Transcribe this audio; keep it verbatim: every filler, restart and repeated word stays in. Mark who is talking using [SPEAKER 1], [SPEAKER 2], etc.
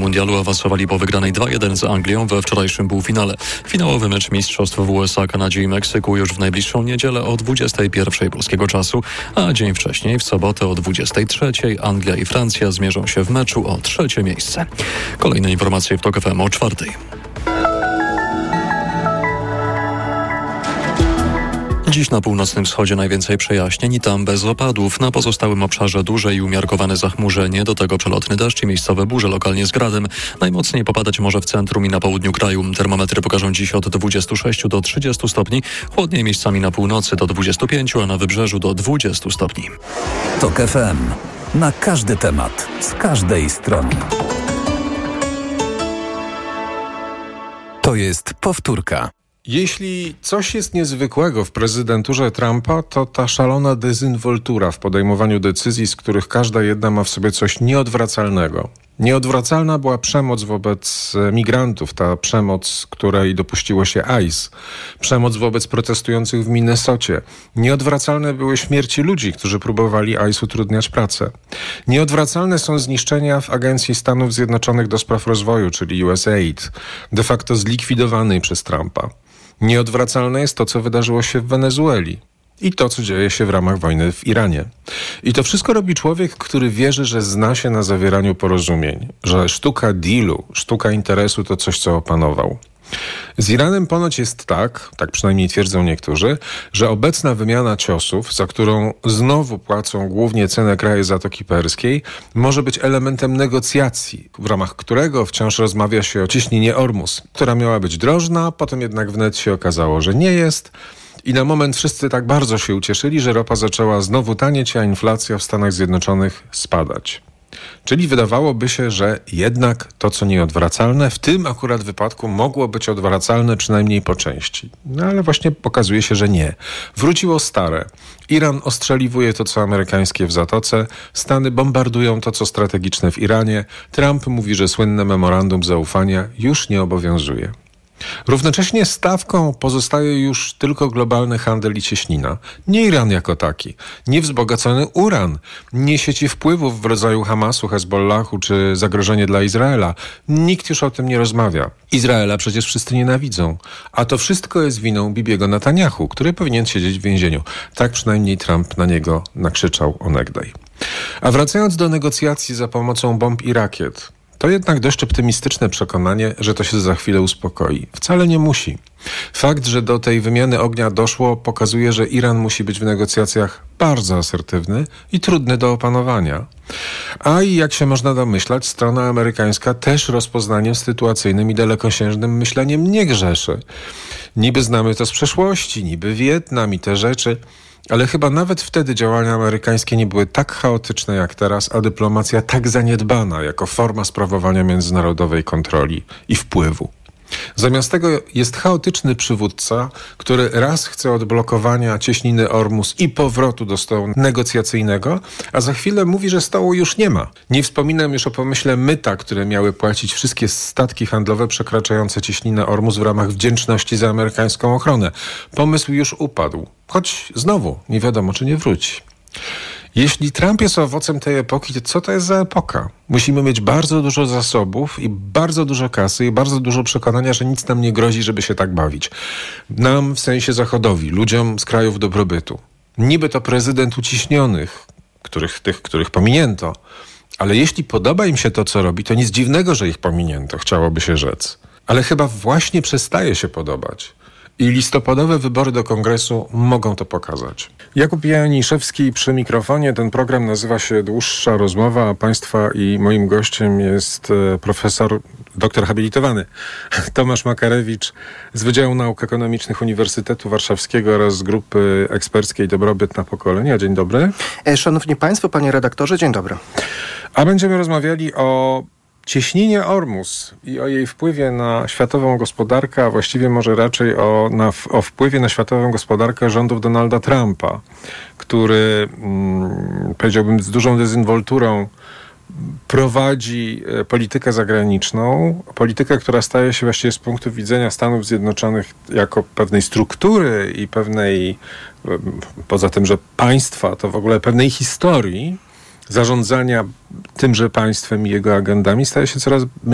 [SPEAKER 1] mundialu awansowali po wygranej dwa jeden z Anglią we wczorajszym półfinale. Finałowy mecz mistrzostw w U S A, Kanadzie i Meksyku już w najbliższą niedzielę o dwudziestej pierwszej polskiego czasu, a dzień wcześniej, w sobotę o dwudziestej trzeciej Anglia i Francja zmierzą się w meczu o trzecie miejsce. Kolejne informacje w TOK F M o czwartej. Dziś na północnym wschodzie najwięcej przejaśnień i tam bez opadów. Na pozostałym obszarze duże i umiarkowane zachmurzenie, do tego przelotny deszcz i miejscowe burze, lokalnie z gradem. Najmocniej popadać może w centrum i na południu kraju. Termometry pokażą dziś od dwudziestu sześciu do trzydziestu stopni. Chłodniej miejscami na północy do dwudziestu pięciu, a na wybrzeżu do dwudziestu stopni.
[SPEAKER 2] TOK F M. Na każdy temat, z każdej strony. To jest powtórka.
[SPEAKER 3] Jeśli coś jest niezwykłego w prezydenturze Trumpa, to ta szalona dezynwoltura w podejmowaniu decyzji, z których każda jedna ma w sobie coś nieodwracalnego. Nieodwracalna była przemoc wobec migrantów, ta przemoc, której dopuściło się ICE, przemoc wobec protestujących w Minnesocie. Nieodwracalne były śmierci ludzi, którzy próbowali ICE utrudniać pracę. Nieodwracalne są zniszczenia w Agencji Stanów Zjednoczonych do Spraw Rozwoju, czyli U S A I D, de facto zlikwidowanej przez Trumpa. Nieodwracalne jest to, co wydarzyło się w Wenezueli i to, co dzieje się w ramach wojny w Iranie. I to wszystko robi człowiek, który wierzy, że zna się na zawieraniu porozumień, że sztuka dealu, sztuka interesu to coś, co opanował. Z Iranem ponoć jest tak, tak przynajmniej twierdzą niektórzy, że obecna wymiana ciosów, za którą znowu płacą głównie cenę kraje Zatoki Perskiej, może być elementem negocjacji, w ramach którego wciąż rozmawia się o cieśninie Ormus, która miała być drożna, potem jednak wnet się okazało, że nie jest. I na moment wszyscy tak bardzo się ucieszyli, że ropa zaczęła znowu tanieć, a inflacja w Stanach Zjednoczonych spadać. Czyli wydawałoby się, że jednak to, co nieodwracalne, w tym akurat wypadku mogło być odwracalne przynajmniej po części. No ale właśnie okazuje się, że nie. Wróciło stare. Iran ostrzeliwuje to, co amerykańskie w Zatoce, Stany bombardują to, co strategiczne w Iranie, Trump mówi, że słynne memorandum zaufania już nie obowiązuje. Równocześnie stawką pozostaje już tylko globalny handel i cieśnina. Nie Iran jako taki, nie wzbogacony uran, nie sieci wpływów w rodzaju Hamasu, Hezbollahu czy zagrożenie dla Izraela. Nikt już o tym nie rozmawia. Izraela przecież wszyscy nienawidzą. A to wszystko jest winą Bibiego Netanyahu, który powinien siedzieć w więzieniu. Tak przynajmniej Trump na niego nakrzyczał onegdaj. A wracając do negocjacji za pomocą bomb i rakiet, to jednak dość optymistyczne przekonanie, że to się za chwilę uspokoi. Wcale nie musi. Fakt, że do tej wymiany ognia doszło, pokazuje, że Iran musi być w negocjacjach bardzo asertywny i trudny do opanowania. A i jak się można domyślać, strona amerykańska też rozpoznaniem sytuacyjnym i dalekosiężnym myśleniem nie grzeszy. Niby znamy to z przeszłości, niby Wietnam i te rzeczy, ale chyba nawet wtedy działania amerykańskie nie były tak chaotyczne jak teraz, a dyplomacja tak zaniedbana jako forma sprawowania międzynarodowej kontroli i wpływu. Zamiast tego jest chaotyczny przywódca, który raz chce odblokowania cieśniny Ormus i powrotu do stołu negocjacyjnego, a za chwilę mówi, że stołu już nie ma. Nie wspominam już o pomyśle myta, które miały płacić wszystkie statki handlowe przekraczające cieśninę Ormus w ramach wdzięczności za amerykańską ochronę. Pomysł już upadł, choć znowu nie wiadomo, czy nie wróci. Jeśli Trump jest owocem tej epoki, to co to jest za epoka? Musimy mieć bardzo dużo zasobów i bardzo dużo kasy i bardzo dużo przekonania, że nic nam nie grozi, żeby się tak bawić. Nam w sensie zachodowi, ludziom z krajów dobrobytu. Niby to prezydent uciśnionych, których, tych, których pominięto, ale jeśli podoba im się to, co robi, to nic dziwnego, że ich pominięto, chciałoby się rzec. Ale chyba właśnie przestaje się podobać. I listopadowe wybory do Kongresu mogą to pokazać. Jakub Janiszewski przy mikrofonie. Ten program nazywa się Dłuższa Rozmowa, a Państwa i moim gościem jest profesor, doktor habilitowany Tomasz Makarewicz z Wydziału Nauk Ekonomicznych Uniwersytetu Warszawskiego oraz z Grupy Eksperckiej Dobrobyt na Pokolenia. Dzień dobry.
[SPEAKER 4] Szanowni Państwo, panie redaktorze, dzień dobry.
[SPEAKER 3] A będziemy rozmawiali o cieśninie Ormus i o jej wpływie na światową gospodarkę, a właściwie może raczej o, na, o wpływie na światową gospodarkę rządów Donalda Trumpa, który, mm, powiedziałbym, z dużą dezynwolturą prowadzi politykę zagraniczną, politykę, która staje się właściwie z punktu widzenia Stanów Zjednoczonych jako pewnej struktury i pewnej, poza tym, że państwa, to w ogóle pewnej historii zarządzania tymże państwem i jego agendami staje się coraz